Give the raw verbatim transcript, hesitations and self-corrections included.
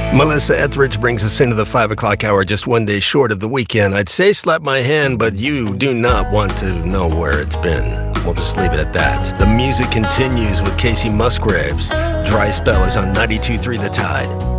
Melissa Etheridge brings us into the five o'clock hour, just one day short of the weekend. I'd say slap my hand, but you do not want to know where it's been. We'll just leave it at that. The music continues with Casey Musgraves. Dry Spell is on ninety-two point three The Tide.